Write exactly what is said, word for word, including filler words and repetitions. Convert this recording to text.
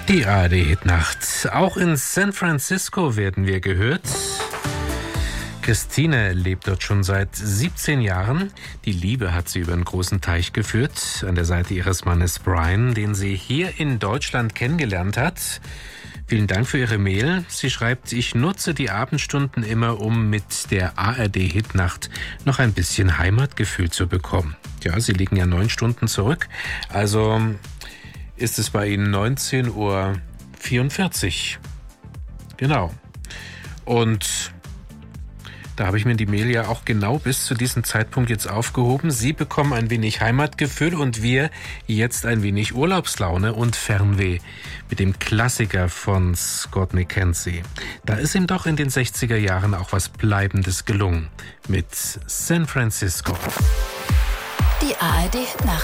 Die A R D-Hitnacht. Auch in San Francisco werden wir gehört. Christine lebt dort schon seit siebzehn Jahren. Die Liebe hat sie über einen großen Teich geführt, an der Seite ihres Mannes Brian, den sie hier in Deutschland kennengelernt hat. Vielen Dank für Ihre Mail. Sie schreibt, ich nutze die Abendstunden immer, um mit der A R D-Hitnacht noch ein bisschen Heimatgefühl zu bekommen. Ja, Sie liegen ja neun Stunden zurück. Also ist es bei Ihnen neunzehn Uhr vierundvierzig. Genau. Und da habe ich mir die Mail ja auch genau bis zu diesem Zeitpunkt jetzt aufgehoben. Sie bekommen ein wenig Heimatgefühl und wir jetzt ein wenig Urlaubslaune und Fernweh mit dem Klassiker von Scott McKenzie. Da ist ihm doch in den sechziger Jahren auch was Bleibendes gelungen mit San Francisco. Die A R D-Hitnacht.